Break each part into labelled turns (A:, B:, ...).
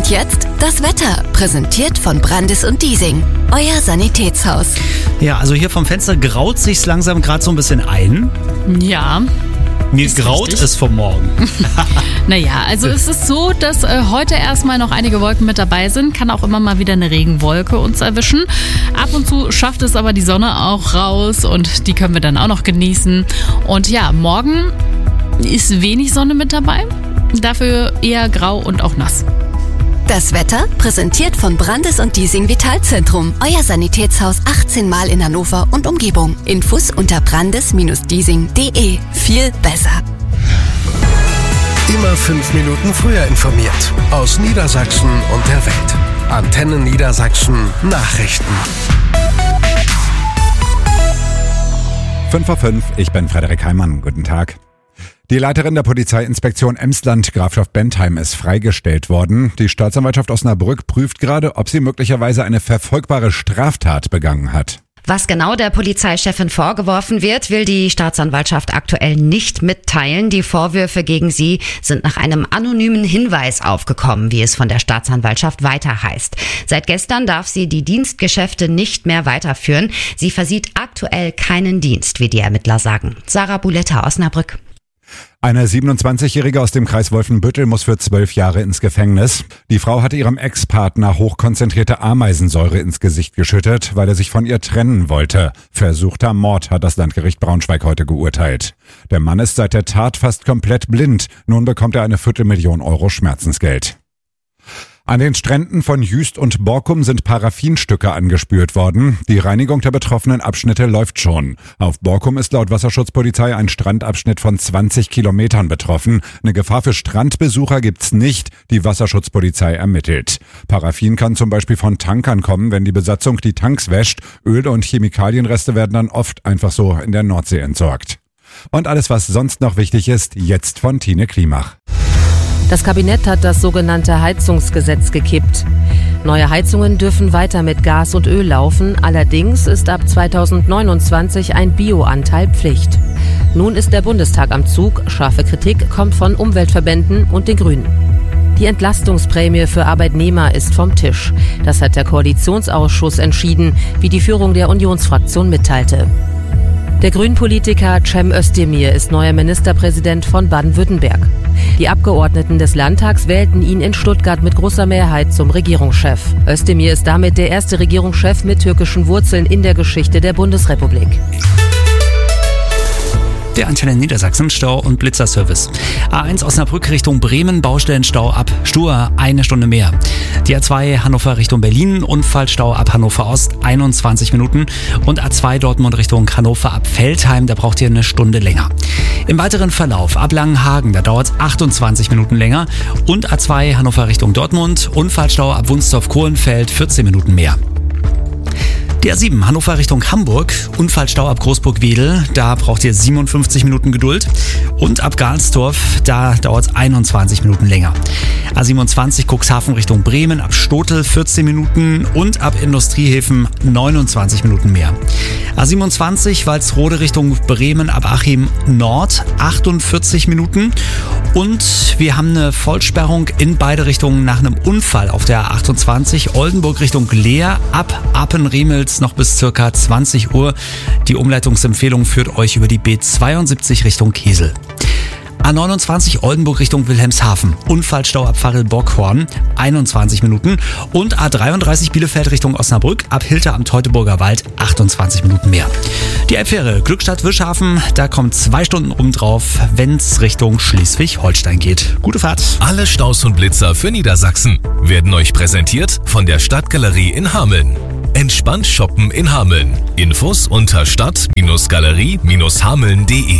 A: Und jetzt das Wetter, präsentiert von Brandis und Diesing, euer Sanitätshaus.
B: Ja, also hier vom Fenster graut sich's langsam gerade so ein bisschen ein.
C: Ja.
B: Mir graut es vom Morgen.
C: Naja, also es ist so, dass heute erstmal noch einige Wolken mit dabei sind. Kann auch immer mal wieder eine Regenwolke uns erwischen. Ab und zu schafft es aber die Sonne auch raus und die können wir dann auch noch genießen. Und ja, morgen ist wenig Sonne mit dabei. Dafür eher grau und auch nass.
A: Das Wetter, präsentiert von Brandis und Diesing Vitalzentrum, euer Sanitätshaus 18 Mal in Hannover und Umgebung. Infos unter brandis-diesing.de. Viel besser.
D: Immer 5 Minuten früher informiert. Aus Niedersachsen und der Welt. Antenne Niedersachsen Nachrichten.
E: 5:05, ich bin Frederik Heimann. Guten Tag. Die Leiterin der Polizeiinspektion Emsland, Grafschaft Bentheim, ist freigestellt worden. Die Staatsanwaltschaft Osnabrück prüft gerade, ob sie möglicherweise eine verfolgbare Straftat begangen hat.
F: Was genau der Polizeichefin vorgeworfen wird, will die Staatsanwaltschaft aktuell nicht mitteilen. Die Vorwürfe gegen sie sind nach einem anonymen Hinweis aufgekommen, wie es von der Staatsanwaltschaft weiter heißt. Seit gestern darf sie die Dienstgeschäfte nicht mehr weiterführen. Sie versieht aktuell keinen Dienst, wie die Ermittler sagen. Sarah Buletta, Osnabrück.
E: Eine 27-Jährige aus dem Kreis Wolfenbüttel muss für 12 Jahre ins Gefängnis. Die Frau hatte ihrem Ex-Partner hochkonzentrierte Ameisensäure ins Gesicht geschüttet, weil er sich von ihr trennen wollte. Versuchter Mord hat das Landgericht Braunschweig heute geurteilt. Der Mann ist seit der Tat fast komplett blind. Nun bekommt er eine 250.000 Euro Schmerzensgeld. An den Stränden von Jüst und Borkum sind Paraffinstücke angespült worden. Die Reinigung der betroffenen Abschnitte läuft schon. Auf Borkum ist laut Wasserschutzpolizei ein Strandabschnitt von 20 Kilometern betroffen. Eine Gefahr für Strandbesucher gibt's nicht. Die Wasserschutzpolizei ermittelt. Paraffin kann zum Beispiel von Tankern kommen, wenn die Besatzung die Tanks wäscht. Öl- und Chemikalienreste werden dann oft einfach so in der Nordsee entsorgt. Und alles, was sonst noch wichtig ist, jetzt von Tine Klimach.
G: Das Kabinett hat das sogenannte Heizungsgesetz gekippt. Neue Heizungen dürfen weiter mit Gas und Öl laufen, allerdings ist ab 2029 ein Bioanteil Pflicht. Nun ist der Bundestag am Zug, scharfe Kritik kommt von Umweltverbänden und den Grünen. Die Entlastungsprämie für Arbeitnehmer ist vom Tisch. Das hat der Koalitionsausschuss entschieden, wie die Führung der Unionsfraktion mitteilte. Der Grünen-Politiker Cem Özdemir ist neuer Ministerpräsident von Baden-Württemberg. Die Abgeordneten des Landtags wählten ihn in Stuttgart mit großer Mehrheit zum Regierungschef. Özdemir ist damit der erste Regierungschef mit türkischen Wurzeln in der Geschichte der Bundesrepublik.
B: Der Antenne Niedersachsen Stau- und Blitzerservice. A1 Osnabrück Richtung Bremen, Baustellenstau ab Stur, 1 Stunde mehr. Die A2 Hannover Richtung Berlin, Unfallstau ab Hannover Ost, 21 Minuten. Und A2 Dortmund Richtung Hannover ab Veltheim, da braucht ihr eine Stunde länger. Im weiteren Verlauf ab Langenhagen, da dauert es 28 Minuten länger. Und A2 Hannover Richtung Dortmund, Unfallstau ab Wunstorf-Kohlenfeld, 14 Minuten mehr. Die A7 Hannover Richtung Hamburg, Unfallstau ab Großburg-Wedel, da braucht ihr 57 Minuten Geduld. Und ab Galsdorf, da dauert es 21 Minuten länger. A27 Cuxhaven Richtung Bremen, ab Stotel 14 Minuten und ab Industriehäfen 29 Minuten mehr. A27 Walsrode Richtung Bremen, ab Achim Nord 48 Minuten. Und wir haben eine Vollsperrung in beide Richtungen nach einem Unfall auf der A28 Oldenburg Richtung Leer, ab Apen-Riemels noch bis circa 20 Uhr. Die Umleitungsempfehlung führt euch über die B72 Richtung Kesel. A29 Oldenburg Richtung Wilhelmshaven, Unfallstau ab Varel-Bockhorn, 21 Minuten. Und A33 Bielefeld Richtung Osnabrück, ab Hilter am Teutoburger Wald, 28 Minuten mehr. Die Elbfähre Glückstadt-Wischhafen, da kommt 2 Stunden obendrauf, wenn's Richtung Schleswig-Holstein geht. Gute Fahrt.
H: Alle Staus und Blitzer für Niedersachsen werden euch präsentiert von der Stadtgalerie in Hameln. Entspannt shoppen in Hameln. Infos unter stadt-galerie-hameln.de.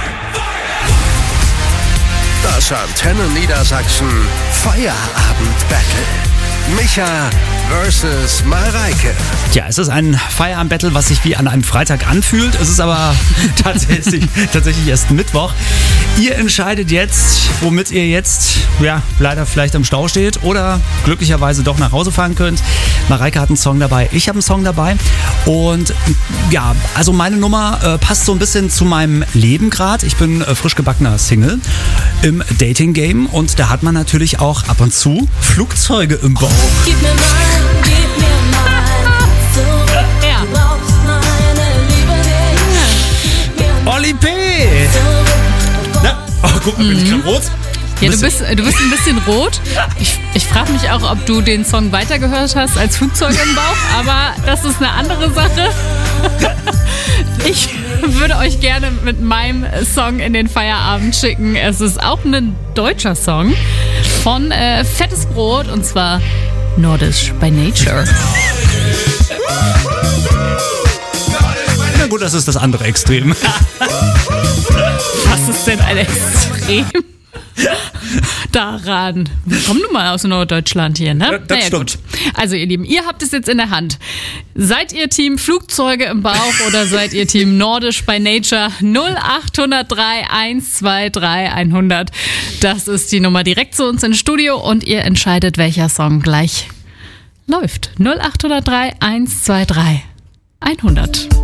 D: Das Antenne Niedersachsen Feierabend-Battle. Micha versus Mareike.
B: Tja, es ist ein Feierabend-Battle, was sich wie an einem Freitag anfühlt. Es ist aber tatsächlich erst Mittwoch. Ihr entscheidet jetzt, womit ihr jetzt, leider vielleicht im Stau steht oder glücklicherweise doch nach Hause fahren könnt. Mareike hat einen Song dabei, ich habe einen Song dabei. Und ja, also meine Nummer passt so ein bisschen zu meinem Leben gerade. Ich bin frisch gebackener Single im Dating-Game und da hat man natürlich auch ab und zu Flugzeuge im Bauch.
I: Gib mir mal, so,
C: Ja.
I: du brauchst meine Liebe nicht.
B: Oli P! Na, oh, guck mal, bin ich gerade rot?
C: Ja, du bist ein bisschen rot. Ich frage mich auch, ob du den Song weitergehört hast als Flugzeug im Bauch, aber das ist eine andere Sache. Ich würde euch gerne mit meinem Song in den Feierabend schicken. Es ist auch ein deutscher Song von Fettes Brot und zwar Nordisch by Nature.
B: Na gut, das ist das andere Extrem.
C: Was ist denn ein Extrem daran? Komm du mal aus Norddeutschland hier, ne?
B: Ja, das stimmt.
C: Gut. Also ihr Lieben, ihr habt es jetzt in der Hand. Seid ihr Team Flugzeuge im Bauch oder seid ihr Team Nordisch by Nature? 0803 123 100. Das ist die Nummer direkt zu uns ins Studio und ihr entscheidet, welcher Song gleich läuft. 0803 123 100.